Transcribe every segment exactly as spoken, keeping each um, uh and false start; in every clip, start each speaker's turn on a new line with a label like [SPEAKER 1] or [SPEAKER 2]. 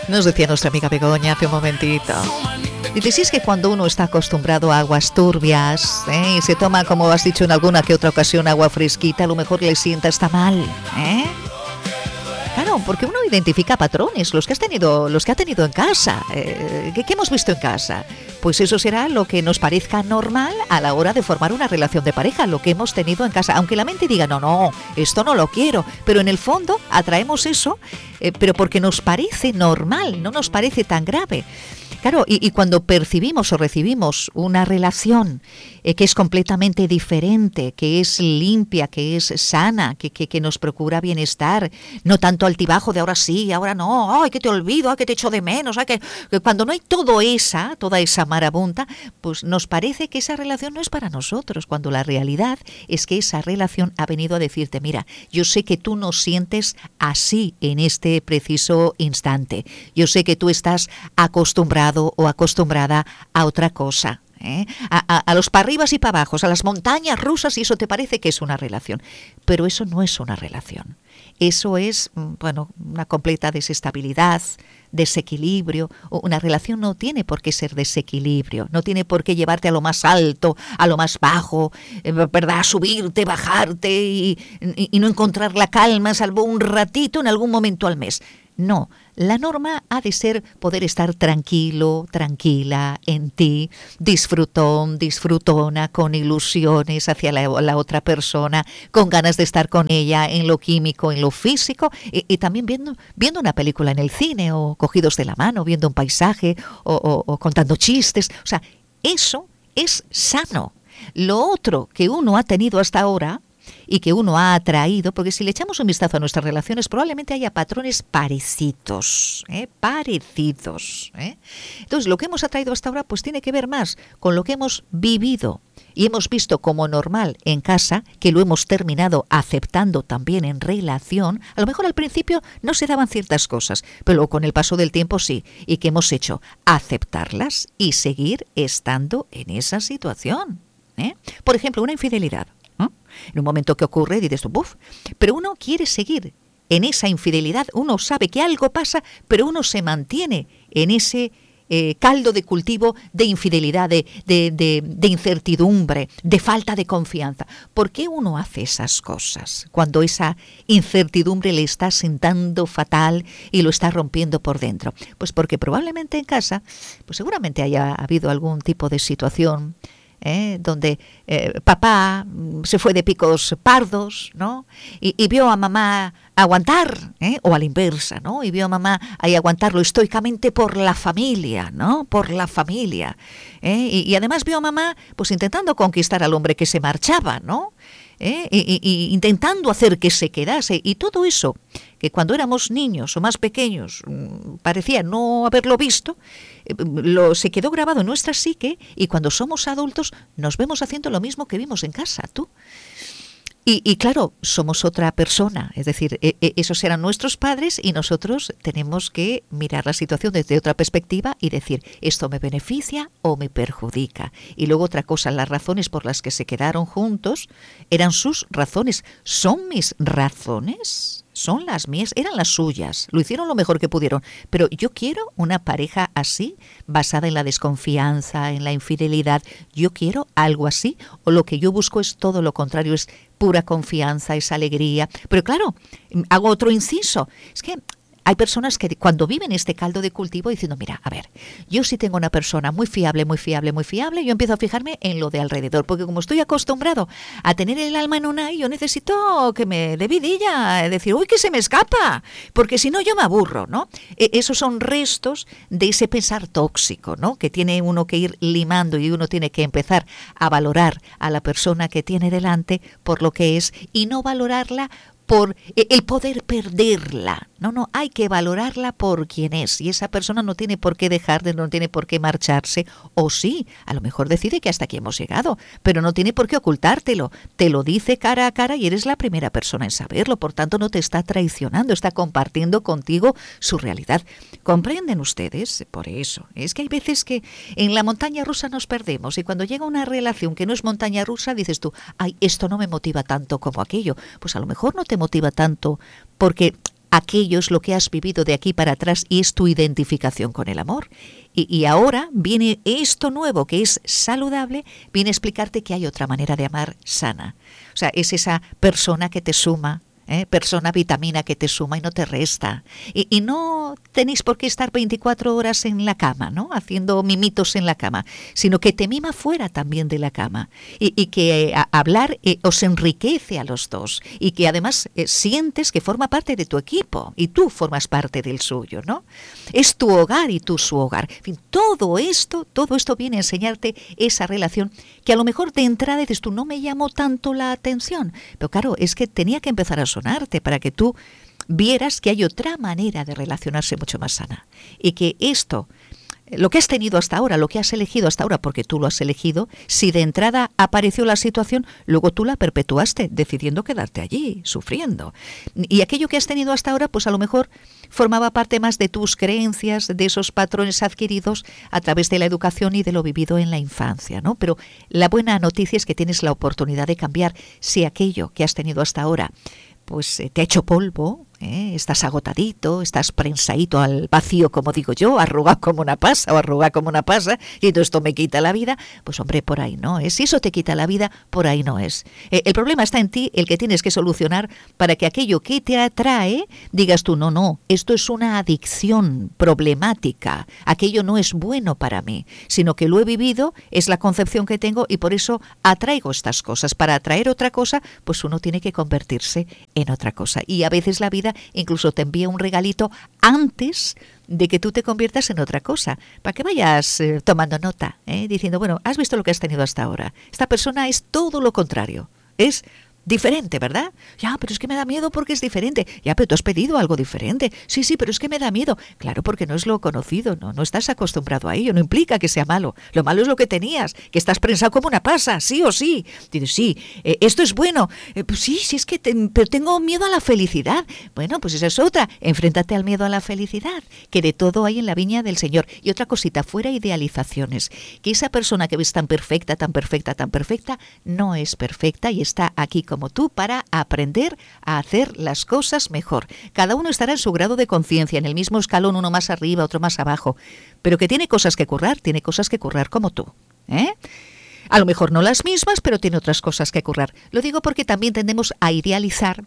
[SPEAKER 1] Nos decía nuestra amiga Begoña hace un momentito. Dice, si es que cuando uno está acostumbrado a aguas turbias, ¿eh? y se toma, como has dicho en alguna que otra ocasión, agua fresquita, a lo mejor le sienta hasta mal, ¿eh? Claro, porque uno identifica patrones, los que has tenido, los que ha tenido en casa, eh, ¿qué, ¿qué hemos visto en casa? Pues eso será lo que nos parezca normal a la hora de formar una relación de pareja, lo que hemos tenido en casa, aunque la mente diga, no, no, esto no lo quiero, pero en el fondo atraemos eso, eh, pero porque nos parece normal, no nos parece tan grave. Claro, y, y cuando percibimos o recibimos una relación eh, que es completamente diferente, que es limpia, que es sana, que, que, que nos procura bienestar, no tanto altibajo de ahora sí, ahora no, ay, que te olvido, ay, que te echo de menos, ay, que, que cuando no hay todo esa, toda esa marabunta, pues nos parece que esa relación no es para nosotros, cuando la realidad es que esa relación ha venido a decirte, mira, yo sé que tú no sientes así en este preciso instante, yo sé que tú estás acostumbrado o acostumbrada a otra cosa, ¿eh? a, a, a los para arribas y para abajo, a las montañas rusas, y eso te parece que es una relación, pero eso no es una relación, eso es, bueno, una completa desestabilidad, desequilibrio. Una relación no tiene por qué ser desequilibrio, no tiene por qué llevarte a lo más alto, a lo más bajo, ¿verdad? Subirte, bajarte y, y, y no encontrar la calma salvo un ratito en algún momento al mes. No, la norma ha de ser poder estar tranquilo, tranquila en ti, disfrutón, disfrutona, con ilusiones hacia la, la otra persona, con ganas de estar con ella en lo químico, en lo físico, y, y también viendo, viendo una película en el cine, o cogidos de la mano, viendo un paisaje, o, o, o contando chistes. O sea, eso es sano. Lo otro que uno ha tenido hasta ahora y que uno ha atraído, porque si le echamos un vistazo a nuestras relaciones probablemente haya patrones parecidos, ¿eh? parecidos. ¿eh? Entonces lo que hemos atraído hasta ahora pues tiene que ver más con lo que hemos vivido y hemos visto como normal en casa, que lo hemos terminado aceptando también en relación. A lo mejor al principio no se daban ciertas cosas, pero luego con el paso del tiempo sí, y que hemos hecho aceptarlas y seguir estando en esa situación. ¿eh? Por ejemplo, una infidelidad. En un momento que ocurre, dices tú, ¡buf! Pero uno quiere seguir en esa infidelidad, uno sabe que algo pasa, pero uno se mantiene en ese eh, caldo de cultivo de infidelidad, de, de, de, de incertidumbre, de falta de confianza. ¿Por qué uno hace esas cosas cuando esa incertidumbre le está sentando fatal y lo está rompiendo por dentro? Pues porque probablemente en casa, pues seguramente haya habido algún tipo de situación ¿Eh? donde eh, papá se fue de picos pardos, ¿no? Y, y vio a mamá aguantar, ¿eh? o a la inversa, ¿no? Y vio a mamá ahí aguantarlo estoicamente por la familia, ¿no? Por la familia. ¿eh? Y, y además vio a mamá pues intentando conquistar al hombre que se marchaba, ¿no? ¿Eh? Y, y, y intentando hacer que se quedase, y todo eso que cuando éramos niños o más pequeños mmm, parecía no haberlo visto, eh, lo, se quedó grabado en nuestra psique, y cuando somos adultos nos vemos haciendo lo mismo que vimos en casa, tú. Y, y claro, somos otra persona, es decir, e, e, esos eran nuestros padres y nosotros tenemos que mirar la situación desde otra perspectiva y decir, ¿esto me beneficia o me perjudica? Y luego otra cosa, las razones por las que se quedaron juntos eran sus razones. ¿Son mis razones? Son las mías, eran las suyas, lo hicieron lo mejor que pudieron, pero yo quiero una pareja así, basada en la desconfianza, en la infidelidad. Yo quiero algo así, o lo que yo busco es todo lo contrario, es pura confianza, es alegría. Pero claro, hago otro inciso, es que hay personas que cuando viven este caldo de cultivo diciendo, mira, a ver, yo sí tengo una persona muy fiable, muy fiable, muy fiable, yo empiezo a fijarme en lo de alrededor, porque como estoy acostumbrado a tener el alma en una, yo necesito que me dé vidilla, decir, uy, que se me escapa, porque si no yo me aburro, ¿no? E- esos son restos de ese pensar tóxico, ¿no? Que tiene uno que ir limando, y uno tiene que empezar a valorar a la persona que tiene delante por lo que es, y no valorarla por el poder perderla. No, no, hay que valorarla por quien es, y esa persona no tiene por qué dejar de, no tiene por qué marcharse, o sí, a lo mejor decide que hasta aquí hemos llegado, pero no tiene por qué ocultártelo, te lo dice cara a cara y eres la primera persona en saberlo, por tanto no te está traicionando, está compartiendo contigo su realidad. ¿Comprenden ustedes? Por eso, es que hay veces que en la montaña rusa nos perdemos, y cuando llega una relación que no es montaña rusa, dices tú, ay, esto no me motiva tanto como aquello. Pues a lo mejor no te motiva tanto porque aquello es lo que has vivido de aquí para atrás y es tu identificación con el amor. Y, y ahora viene esto nuevo que es saludable, viene a explicarte que hay otra manera de amar sana. O sea, es esa persona que te suma, ¿eh? Persona vitamina que te suma y no te resta. Y, y no tenéis por qué estar veinticuatro horas en la cama, ¿no? Haciendo mimitos en la cama, sino que te mima fuera también de la cama. Y, y que eh, a, hablar eh, os enriquece a los dos. Y que además eh, sientes que forma parte de tu equipo y tú formas parte del suyo, ¿no? Es tu hogar y tú su hogar. En fin, todo esto, todo esto viene a enseñarte esa relación que a lo mejor de entrada dices tú, no me llamó tanto la atención. Pero claro, es que tenía que empezar a sonarte para que tú vieras que hay otra manera de relacionarse mucho más sana. Y que esto, lo que has tenido hasta ahora, lo que has elegido hasta ahora, porque tú lo has elegido, si de entrada apareció la situación, luego tú la perpetuaste, decidiendo quedarte allí, sufriendo. Y aquello que has tenido hasta ahora, pues a lo mejor formaba parte más de tus creencias, de esos patrones adquiridos a través de la educación y de lo vivido en la infancia, ¿no? Pero la buena noticia es que tienes la oportunidad de cambiar si aquello que has tenido hasta ahora pues eh, te ha hecho polvo, ¿eh? Estás agotadito, estás prensadito al vacío, como digo yo, arrugado como una pasa o arrugado como una pasa, y todo esto me quita la vida, pues hombre, por ahí no es. Si eso te quita la vida, por ahí no es. Eh, el problema está en ti, el que tienes que solucionar para que aquello que te atrae, digas tú, no, no, esto es una adicción problemática, aquello no es bueno para mí, sino que lo he vivido, es la concepción que tengo y por eso atraigo estas cosas. Para atraer otra cosa, pues uno tiene que convertirse en otra cosa. Y a veces la vida incluso te envía un regalito antes de que tú te conviertas en otra cosa, para que vayas eh, tomando nota, ¿eh? Diciendo, bueno, has visto lo que has tenido hasta ahora. Esta persona es todo lo contrario, es diferente, ¿verdad? Ya, pero es que me da miedo porque es diferente. Ya, pero tú has pedido algo diferente. Sí, sí, pero es que me da miedo. Claro, porque no es lo conocido, no, no estás acostumbrado a ello, no implica que sea malo. Lo malo es lo que tenías, que estás prensado como una pasa, sí o sí. Dices, sí, eh, esto es bueno. Eh, pues sí, sí, es que te, pero tengo miedo a la felicidad. Bueno, pues esa es otra. Enfréntate al miedo a la felicidad, que de todo hay en la viña del Señor. Y otra cosita, fuera idealizaciones. Que esa persona que ves tan perfecta, tan perfecta, tan perfecta, no es perfecta y está aquí como tú para aprender a hacer las cosas mejor. Cada uno estará en su grado de conciencia, en el mismo escalón, uno más arriba, otro más abajo, pero que tiene cosas que currar, tiene cosas que currar como tú, ¿eh? A lo mejor no las mismas, pero tiene otras cosas que currar. Lo digo porque también tendemos a idealizar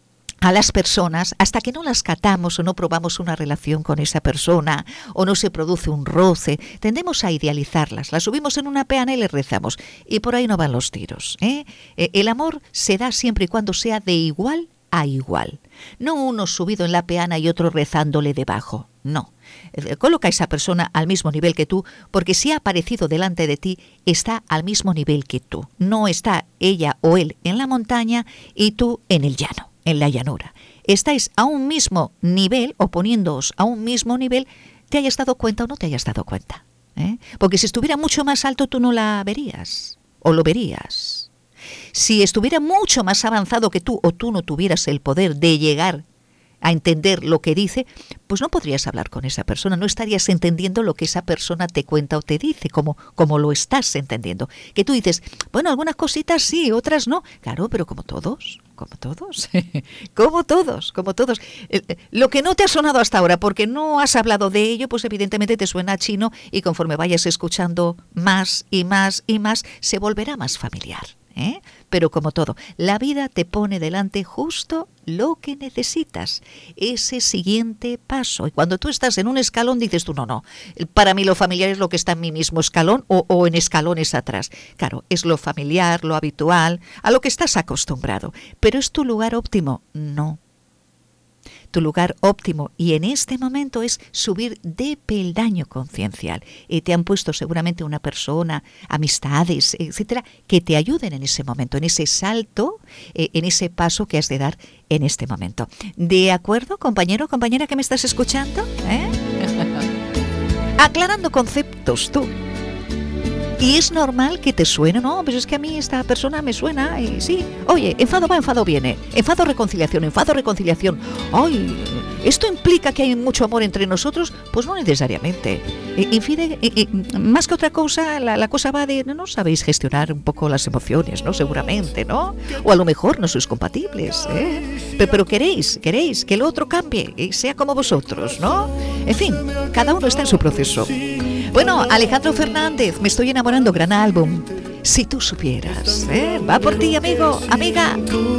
[SPEAKER 1] a las personas hasta que no las catamos o no probamos una relación con esa persona o no se produce un roce, tendemos a idealizarlas, las subimos en una peana y les rezamos y por ahí no van los tiros, ¿eh? El amor se da siempre y cuando sea de igual a igual, no uno subido en la peana y otro rezándole debajo, no. Coloca a esa persona al mismo nivel que tú, porque si ha aparecido delante de ti, está al mismo nivel que tú, no está ella o él en la montaña y tú en el llano, en la llanura. Estáis a un mismo nivel, o poniéndoos a un mismo nivel, te hayas dado cuenta o no te hayas dado cuenta, ¿eh? Porque si estuviera mucho más alto tú no la verías, o lo verías. Si estuviera mucho más avanzado que tú, o tú no tuvieras el poder de llegar a entender lo que dice, pues no podrías hablar con esa persona, no estarías entendiendo lo que esa persona te cuenta o te dice, como, como lo estás entendiendo. Que tú dices, bueno, algunas cositas sí, otras no. Claro, pero como todos, como todos, como todos, como todos. Lo que no te ha sonado hasta ahora, porque no has hablado de ello, pues evidentemente te suena chino y conforme vayas escuchando más y más y más, se volverá más familiar, ¿eh? Pero como todo, la vida te pone delante justo lo que necesitas, ese siguiente paso. Y cuando tú estás en un escalón dices tú, no, no, para mí lo familiar es lo que está en mi mismo escalón o, o en escalones atrás. Claro, es lo familiar, lo habitual, a lo que estás acostumbrado. Pero ¿es tu lugar óptimo? No. Tu lugar óptimo y en este momento es subir de peldaño conciencial. Eh, te han puesto seguramente una persona, amistades, etcétera, que te ayuden en ese momento, en ese salto, eh, en ese paso que has de dar en este momento. ¿De acuerdo, compañero, compañera que me estás escuchando? ¿Eh? Aclarando conceptos tú. Y es normal que te suene, no, pues es que a mí esta persona me suena y sí. Oye, enfado va, enfado viene. Enfado, reconciliación, enfado, reconciliación. Ay, ¿esto implica que hay mucho amor entre nosotros? Pues no necesariamente. E, infide, e, e, más que otra cosa, la, la cosa va de, no sabéis gestionar un poco las emociones, ¿no? Seguramente, ¿no? O a lo mejor no sois compatibles, ¿eh? Pero, pero queréis, queréis que el otro cambie y sea como vosotros, ¿no? En fin, cada uno está en su proceso. Bueno, Alejandro Fernández, me estoy enamorando, gran álbum. Si tú supieras, ¿eh? Va por ti, amigo, amiga.